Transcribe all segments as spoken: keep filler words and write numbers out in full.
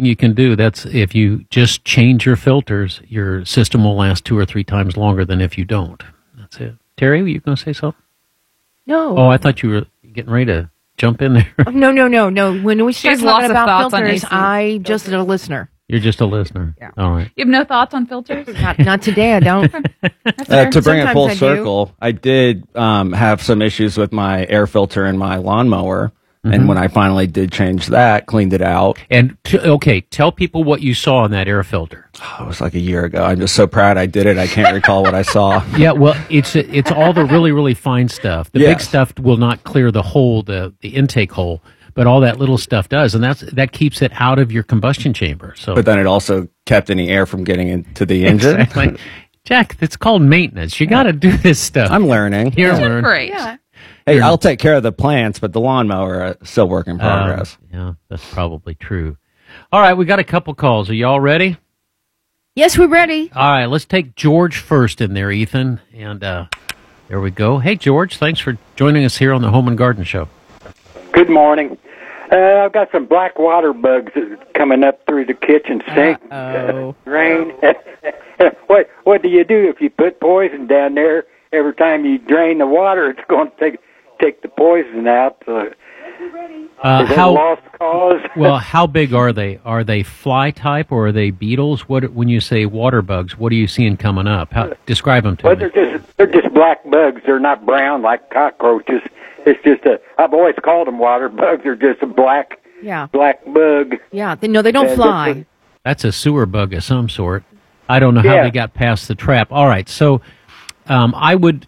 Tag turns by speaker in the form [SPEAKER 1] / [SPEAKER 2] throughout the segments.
[SPEAKER 1] thing you can do. That's if you just change your filters, your system will last two or three times longer than if you don't. That's it. Terry, were you going to say something?
[SPEAKER 2] No.
[SPEAKER 1] Oh, I thought you were getting ready to jump in there.
[SPEAKER 2] Oh, no, no, no, no. When we start
[SPEAKER 3] She has
[SPEAKER 2] talking
[SPEAKER 3] lots of
[SPEAKER 2] about
[SPEAKER 3] thoughts on
[SPEAKER 2] filters,
[SPEAKER 3] A C.
[SPEAKER 2] I just a listener.
[SPEAKER 1] You're just a listener.
[SPEAKER 2] Yeah.
[SPEAKER 1] All right.
[SPEAKER 3] You have no thoughts on filters?
[SPEAKER 2] Not, not today. I don't.
[SPEAKER 4] Uh, to bring it
[SPEAKER 2] Sometimes
[SPEAKER 4] full
[SPEAKER 2] I do.
[SPEAKER 4] circle, I did um, have some issues with my air filter in my lawnmower.
[SPEAKER 1] Mm-hmm.
[SPEAKER 4] And when I finally did change that, cleaned it out.
[SPEAKER 1] And t- okay, tell people what you saw in that air filter.
[SPEAKER 4] Oh, it was like a year ago. I'm just so proud I did it. I can't recall what I saw.
[SPEAKER 1] Yeah, well, it's it's all the really really fine stuff. The
[SPEAKER 4] Yes.
[SPEAKER 1] big stuff will not clear the hole, the the intake hole, but all that little stuff does, and that's that keeps it out of your combustion chamber. So,
[SPEAKER 4] But then it also kept any air from getting into the engine.
[SPEAKER 1] exactly. Jack, it's called maintenance. You got to do this stuff.
[SPEAKER 4] I'm learning.
[SPEAKER 1] You're
[SPEAKER 3] You did
[SPEAKER 1] learning.
[SPEAKER 3] great.
[SPEAKER 2] Yeah.
[SPEAKER 4] Hey, I'll take care of the plants, but the lawnmower uh, still work in progress.
[SPEAKER 1] Um, yeah, that's probably true. All right, we got a couple calls. Are y'all ready?
[SPEAKER 2] Yes, we're ready.
[SPEAKER 1] All right, let's take George first in there, Ethan. And uh, there we go. Hey, George, thanks for joining us here on the Home and Garden Show.
[SPEAKER 5] Good morning. Uh, I've got some black water bugs coming up through the kitchen sink.
[SPEAKER 2] Uh-oh.
[SPEAKER 5] Drain. what What do you do if you put poison down there? Every time you drain the water, it's going to take take the poison out. So
[SPEAKER 1] Uh,
[SPEAKER 5] is that a
[SPEAKER 1] how
[SPEAKER 5] lost cause?
[SPEAKER 1] well? How big are they? Are they fly type or are they beetles? What when you say water bugs? What are you seeing coming up? How, describe them to
[SPEAKER 5] Well,
[SPEAKER 1] me.
[SPEAKER 5] they're just they're just black bugs. They're not brown like cockroaches. It's just a. I've always called them water bugs. They're just a black
[SPEAKER 2] Yeah.
[SPEAKER 5] black bug.
[SPEAKER 2] Yeah. They, no, they don't
[SPEAKER 5] Yeah,
[SPEAKER 2] fly.
[SPEAKER 5] just
[SPEAKER 1] That's a sewer bug of some sort. I don't know how
[SPEAKER 5] Yeah.
[SPEAKER 1] they got past the trap. All right, so um, I would.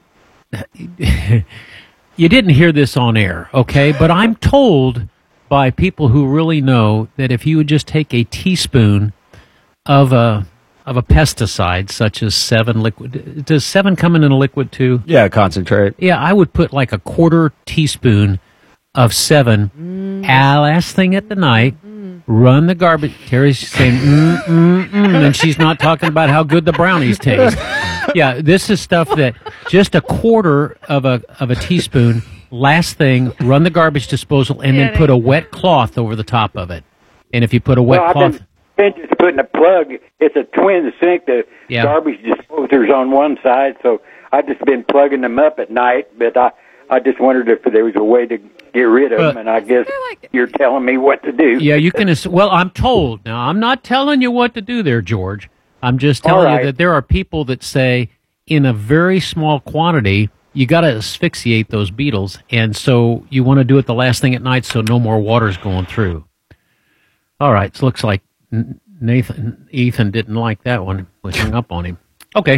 [SPEAKER 1] You didn't hear this on air, okay? But I'm told by people who really know that if you would just take a teaspoon of a of a pesticide such as Seven liquid, does Seven come in in a liquid too?
[SPEAKER 4] Yeah, concentrate.
[SPEAKER 1] Yeah, I would put like a quarter teaspoon of Seven.
[SPEAKER 2] Mm.
[SPEAKER 1] Ah, last thing at the night. Run the garbage. Terry's saying, mm, mm, mm, and she's not talking about how good the brownies taste. Yeah, this is stuff that just a quarter of a of a teaspoon. Last thing, run the garbage disposal, and then put a wet cloth over the top of it. And if you put a wet
[SPEAKER 5] well, I've
[SPEAKER 1] cloth,
[SPEAKER 5] been, been just putting a plug. It's a twin sink. The
[SPEAKER 1] Yeah.
[SPEAKER 5] garbage disposer's on one side, so I've just been plugging them up at night. But I, I just wondered if there was a way to get rid of
[SPEAKER 1] Uh,
[SPEAKER 5] them, and I guess
[SPEAKER 3] like-
[SPEAKER 5] you're telling me what to do.
[SPEAKER 1] yeah, you can. ass- Well, I'm told now. I'm not telling you what to do there, George. I'm just telling
[SPEAKER 5] All right.
[SPEAKER 1] you that there are people that say in a very small quantity. You got to asphyxiate those beetles, and so you want to do it the last thing at night, so no more water's going through. All right, so looks like N- Nathan Ethan didn't like that one. We hung up on him. Okay,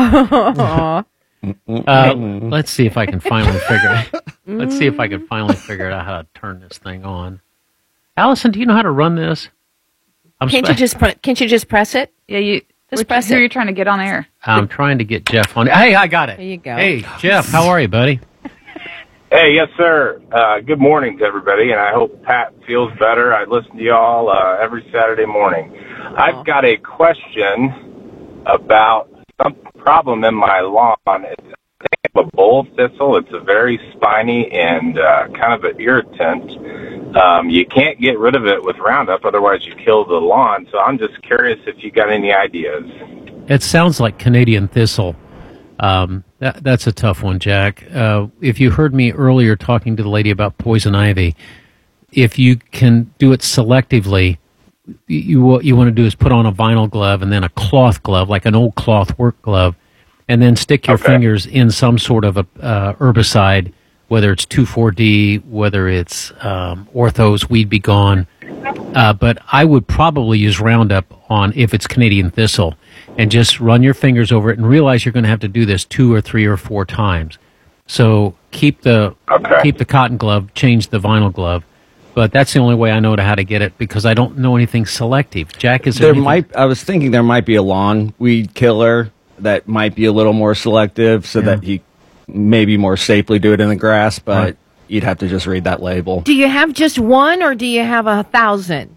[SPEAKER 2] Aw.
[SPEAKER 1] uh, let's see if I can finally figure. Let's see if I can finally figure out how to turn this thing on. Allison, do you know how to run this? I'm
[SPEAKER 2] Can't
[SPEAKER 1] sp-
[SPEAKER 2] you just pre- can't you just press it?
[SPEAKER 3] Yeah, you.
[SPEAKER 2] Just
[SPEAKER 3] which,
[SPEAKER 2] press
[SPEAKER 3] who
[SPEAKER 2] it.
[SPEAKER 3] are you trying to get on air?
[SPEAKER 1] I'm trying to get Jeff on. Hey, I got it.
[SPEAKER 2] There you go.
[SPEAKER 1] Hey, Jeff, how are you, buddy?
[SPEAKER 6] Hey, yes, sir. Uh, good morning to everybody, and I hope Pat feels better. I listen to y'all uh, every Saturday morning. I've got a question about some problem in my lawn. It's I think a bull thistle. It's a very spiny and uh, kind of an irritant. Um, you can't get rid of it with Roundup, otherwise you kill the lawn. So I'm just curious if you got any ideas.
[SPEAKER 1] It sounds like Canadian thistle. Um, that, that's a tough one, Jack. Uh, if you heard me earlier talking to the lady about poison ivy, if you can do it selectively, you what you want to do is put on a vinyl glove and then a cloth glove, like an old cloth work glove, and then stick your
[SPEAKER 6] Okay.
[SPEAKER 1] fingers in some sort of a uh, herbicide, whether it's two four D, whether it's um, Orthos, Weed Be Gone. Uh, but I would probably use Roundup on if it's Canadian thistle, and just run your fingers over it and realize you're going to have to do this two or three or four times. So keep the
[SPEAKER 6] Okay.
[SPEAKER 1] keep the cotton glove, change the vinyl glove. But that's the only way I know to how to get it because I don't know anything selective. Jack, is there,
[SPEAKER 4] There
[SPEAKER 1] anything-
[SPEAKER 4] might. I was thinking there might be a lawn weed killer that might be a little more selective, so that you maybe more safely do it in the grass. But
[SPEAKER 1] Right.
[SPEAKER 4] you'd have to just read that label.
[SPEAKER 2] Do you have just one, or do you have a thousand?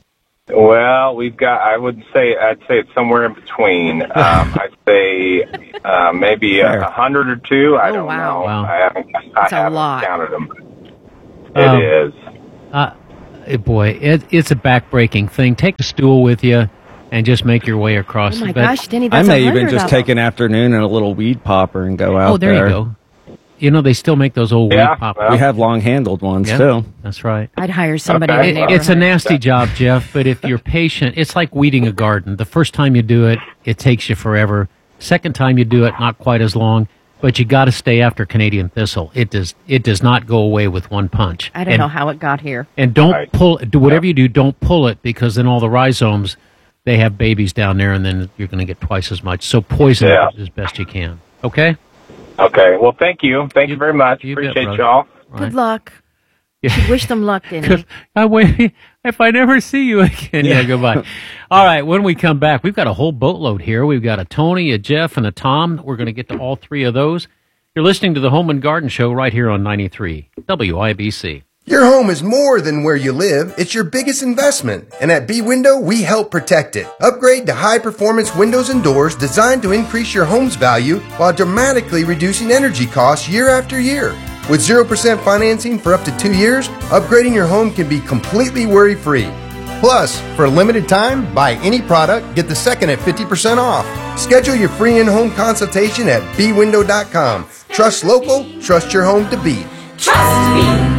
[SPEAKER 6] Well, we've got. I would say. I'd say it's somewhere in between. Um, I'd say uh, maybe a, a hundred or two. I
[SPEAKER 2] Oh,
[SPEAKER 6] don't
[SPEAKER 2] wow.
[SPEAKER 6] know.
[SPEAKER 1] Wow.
[SPEAKER 6] I haven't.
[SPEAKER 2] That's
[SPEAKER 6] I
[SPEAKER 2] a
[SPEAKER 6] haven't
[SPEAKER 2] lot.
[SPEAKER 6] counted them. It
[SPEAKER 1] Um,
[SPEAKER 6] is.
[SPEAKER 1] Uh, eh, boy, it, it's a back-breaking thing. Take the stool with you and just make your way across.
[SPEAKER 2] Oh my
[SPEAKER 1] But-
[SPEAKER 2] gosh, Denny,
[SPEAKER 4] I
[SPEAKER 2] that's
[SPEAKER 4] may
[SPEAKER 2] a
[SPEAKER 4] even
[SPEAKER 2] hundred
[SPEAKER 4] just
[SPEAKER 2] of
[SPEAKER 4] take
[SPEAKER 2] them.
[SPEAKER 4] an afternoon and a little weed popper and go out
[SPEAKER 1] Oh, there,
[SPEAKER 4] there.
[SPEAKER 1] you go. You know, they still make those old
[SPEAKER 6] Yeah,
[SPEAKER 1] weed poppers.
[SPEAKER 6] well.
[SPEAKER 4] We have long-handled ones,
[SPEAKER 1] Yeah,
[SPEAKER 4] too.
[SPEAKER 1] that's right.
[SPEAKER 2] I'd hire somebody
[SPEAKER 6] Okay.
[SPEAKER 2] in the
[SPEAKER 1] It- it's a
[SPEAKER 2] neighborhood.
[SPEAKER 1] nasty job, Jeff, but if you're patient, it's like weeding a garden. The first time you do it, it takes you forever. Second time you do it, not quite as long, but you got to stay after Canadian thistle. It does it does not go away with one punch.
[SPEAKER 2] I don't
[SPEAKER 1] and,
[SPEAKER 2] know how it got here.
[SPEAKER 1] And don't
[SPEAKER 6] Right.
[SPEAKER 1] pull do whatever you do, don't pull it, because then all the rhizomes, they have babies down there, and then you're going to get twice as much. So poison
[SPEAKER 6] Yeah.
[SPEAKER 1] it as best you can. Okay?
[SPEAKER 6] Okay. Well, thank you. Thank you,
[SPEAKER 1] You-
[SPEAKER 6] very much.
[SPEAKER 1] you bet,
[SPEAKER 6] Appreciate
[SPEAKER 1] brother.
[SPEAKER 6] y'all.
[SPEAKER 2] Good luck.
[SPEAKER 1] Yeah.
[SPEAKER 2] Should wish them luck, Denny.
[SPEAKER 1] Because I wait if I never see you again. Yeah, goodbye. All right, when we come back, we've got a whole boatload here. We've got a Tony, a Jeff, and a Tom. We're going to get to all three of those. You're listening to the Home and Garden Show right here on ninety-three W I B C.
[SPEAKER 7] Your home is more than where you live. It's your biggest investment. And at B-Window, we help protect it. Upgrade to high-performance windows and doors designed to increase your home's value while dramatically reducing energy costs year after year. With zero percent financing for up to two years, upgrading your home can be completely worry-free. Plus, for a limited time, buy any product, get the second at fifty percent off. Schedule your free in-home consultation at b window dot com. Trust local, trust your home to beat.
[SPEAKER 8] Trust me.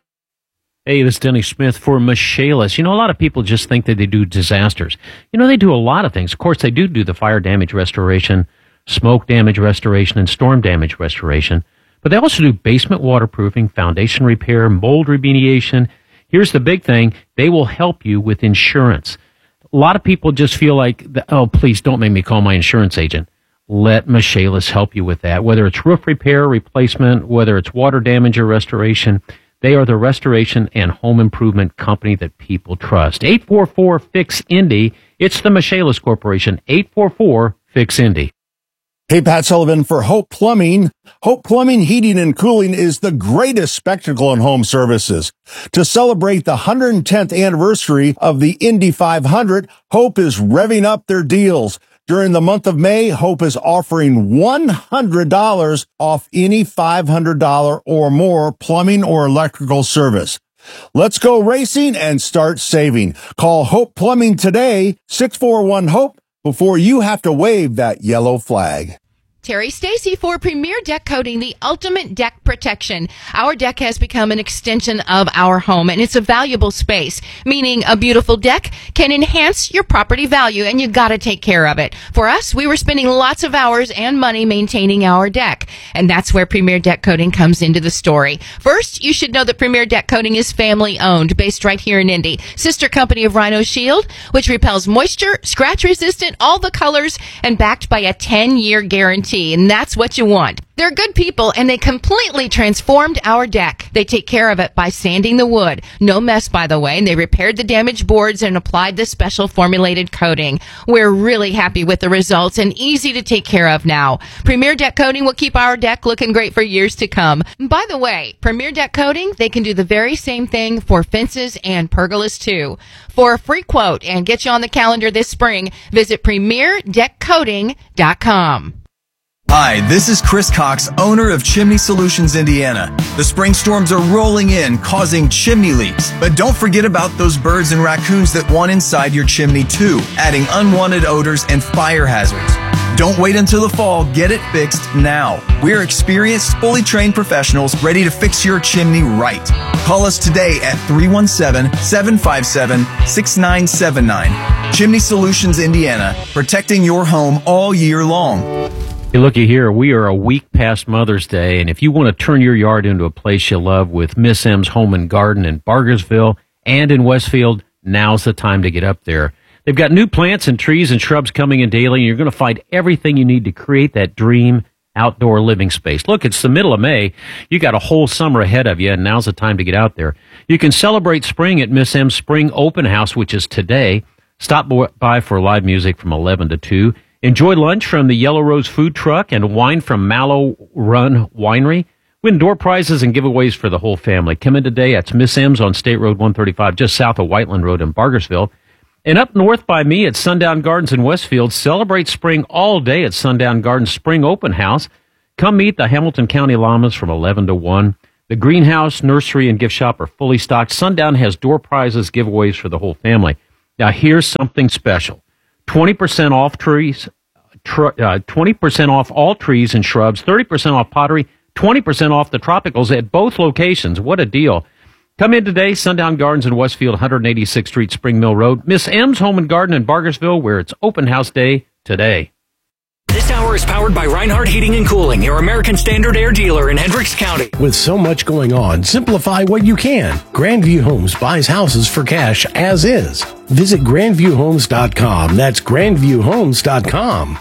[SPEAKER 1] Hey, this is Denny Smith for Michaelis. You know, a lot of people just think that they do disasters. You know, they do a lot of things. Of course, they do do the fire damage restoration, smoke damage restoration, and storm damage restoration. But they also do basement waterproofing, foundation repair, mold remediation. Here's the big thing. They will help you with insurance. A lot of people just feel like, oh, please don't make me call my insurance agent. Let Michaelis help you with that. Whether it's roof repair, replacement, whether it's water damage or restoration, they are the restoration and home improvement company that people trust. eight four four, F I X, Indy. It's the Michaelis Corporation. eight four four, F I X, Indy.
[SPEAKER 9] Hey, Pat Sullivan for Hope Plumbing. Hope Plumbing, Heating, and Cooling is the greatest spectacle in home services. To celebrate the one hundred tenth anniversary of the Indy five hundred, Hope is revving up their deals. During the month of May, Hope is offering one hundred dollars off any five hundred dollars or more plumbing or electrical service. Let's go racing and start saving. Call Hope Plumbing today, six four one, HOPE, before you have to wave that yellow flag.
[SPEAKER 10] Terry Stacy for Premier Deck Coating, the ultimate deck protection. Our deck has become an extension of our home, and it's a valuable space, meaning a beautiful deck can enhance your property value, and you got to take care of it. For us, we were spending lots of hours and money maintaining our deck, and that's where Premier Deck Coating comes into the story. First, you should know that Premier Deck Coating is family-owned, based right here in Indy. Sister company of Rhino Shield, which repels moisture, scratch-resistant, all the colors, and backed by a ten-year guarantee. And that's what you want. They're good people, and they completely transformed our deck. They take care of it by sanding the wood. No mess, by the way. And they repaired the damaged boards and applied the special formulated coating. We're really happy with the results and easy to take care of now. Premier Deck Coating will keep our deck looking great for years to come. By the way, Premier Deck Coating, they can do the very same thing for fences and pergolas too. For a free quote and get you on the calendar this spring, visit premier deck coating dot com.
[SPEAKER 11] Hi, this is Chris Cox, owner of Chimney Solutions Indiana. The spring storms are rolling in, causing chimney leaks. But don't forget about those birds and raccoons that want inside your chimney too, adding unwanted odors and fire hazards. Don't wait until the fall. Get it fixed now. We're experienced, fully trained professionals ready to fix your chimney right. Call us today at three one seven, seven five seven, six nine seven nine. Chimney Solutions Indiana, protecting your home all year long.
[SPEAKER 1] Hey, looky here. We are a week past Mother's Day, and if you want to turn your yard into a place you love with Miss M's Home and Garden in Bargersville and in Westfield, now's the time to get up there. They've got new plants and trees and shrubs coming in daily, and you're going to find everything you need to create that dream outdoor living space. Look, it's the middle of May. You got a whole summer ahead of you, and now's the time to get out there. You can celebrate spring at Miss M's Spring Open House, which is today. Stop by for live music from eleven to two. Enjoy lunch from the Yellow Rose Food Truck and wine from Mallow Run Winery. Win door prizes and giveaways for the whole family. Come in today. It's Miss M's on State Road one thirty-five, just south of Whiteland Road in Bargersville. And up north by me at Sundown Gardens in Westfield, celebrate spring all day at Sundown Gardens Spring Open House. Come meet the Hamilton County Llamas from eleven to one. The greenhouse, nursery, and gift shop are fully stocked. Sundown has door prizes, giveaways for the whole family. Now, here's something special. twenty percent off trees, tr- uh, twenty percent off all trees and shrubs, thirty percent off pottery, twenty percent off the tropicals at both locations. What a deal. Come in today, Sundown Gardens in Westfield, one eighty-sixth Street, Spring Mill Road. Miss M's Home and Garden in Bargersville, where it's open house day today.
[SPEAKER 8] This hour is powered by Reinhardt Heating and Cooling, your American Standard Air dealer in Hendricks County.
[SPEAKER 12] With so much going on, simplify what you can. Grandview Homes buys houses for cash as is. Visit grandview homes dot com. That's grandview homes dot com.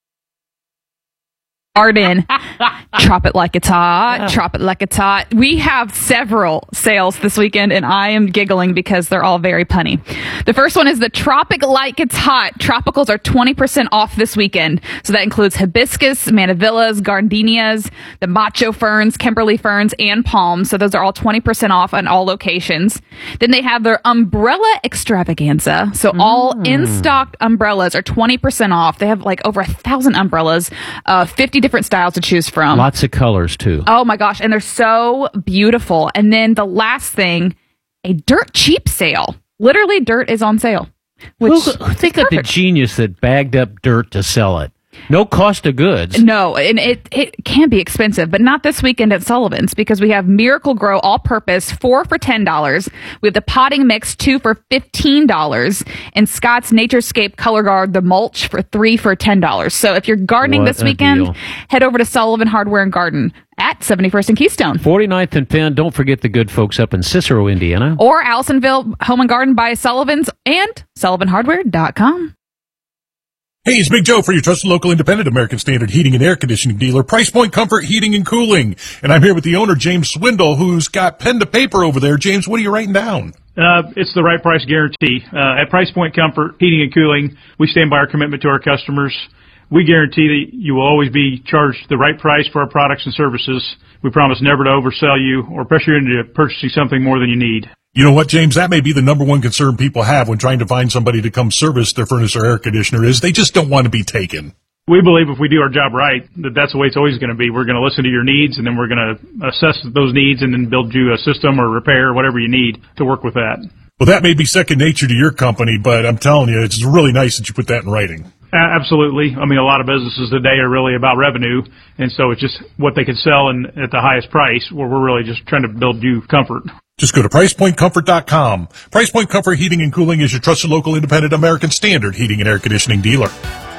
[SPEAKER 3] Arden, Chop It Like It's Hot, Chop It Like It's Hot. We have several sales this weekend, and I am giggling because they're all very punny. The first one is the Tropic Like It's Hot. Tropicals are twenty percent off this weekend. So that includes hibiscus, mannavillas, gardenias, the macho ferns, Kimberly ferns, and palms. So those are all twenty percent off on all locations. Then they have their umbrella extravaganza. So mm. all in-stock umbrellas are twenty percent off. They have like over a thousand umbrellas, uh, fifty different styles to choose from.
[SPEAKER 1] Lots of colors, too.
[SPEAKER 3] Oh, my gosh. And they're so beautiful. And then the last thing, a dirt cheap sale. Literally, dirt is on sale. Which
[SPEAKER 1] Who, who think of the genius that bagged up dirt to sell it? No cost of goods.
[SPEAKER 3] No, and it, it can be expensive, but not this weekend at Sullivan's because we have Miracle Grow all-purpose, four for ten dollars. We have the potting mix, two for fifteen dollars, and Scott's Naturescape Color Guard, the mulch, for three for ten dollars. So if you're gardening
[SPEAKER 1] What
[SPEAKER 3] this
[SPEAKER 1] a
[SPEAKER 3] weekend,
[SPEAKER 1] deal.
[SPEAKER 3] head over to Sullivan Hardware and Garden at seventy-first and Keystone.
[SPEAKER 1] forty-ninth and Penn. Don't forget the good folks up in Cicero, Indiana.
[SPEAKER 3] Or Allisonville Home and Garden by Sullivan's and sullivan hardware dot com.
[SPEAKER 9] Hey, it's Big Joe for your trusted local independent American Standard heating and air conditioning dealer, Price Point Comfort Heating and Cooling. And I'm here with the owner, James Swindle, who's got pen to paper over there. James, what are you writing down?
[SPEAKER 13] Uh, it's the right price guarantee. Uh, at Price Point Comfort Heating and Cooling, we stand by our commitment to our customers. We guarantee that you will always be charged the right price for our products and services. We promise never to oversell you or pressure you into purchasing something more than you need.
[SPEAKER 9] You know what, James? That may be the number one concern people have when trying to find somebody to come service their furnace or air conditioner is they just don't want to be taken.
[SPEAKER 13] We believe if we do our job right, that that's the way it's always going to be. We're going to listen to your needs, and then we're going to assess those needs and then build you a system or repair, whatever you need to work with that.
[SPEAKER 9] Well, that may be second nature to your company, but I'm telling you, it's really nice that you put that in writing.
[SPEAKER 13] Uh, absolutely. I mean, a lot of businesses today are really about revenue, and so it's just what they can sell and at the highest price, where we're really just trying to build you comfort.
[SPEAKER 9] Just go to price point comfort dot com. Price Point Comfort Heating and Cooling is your trusted local independent American Standard heating and air conditioning dealer.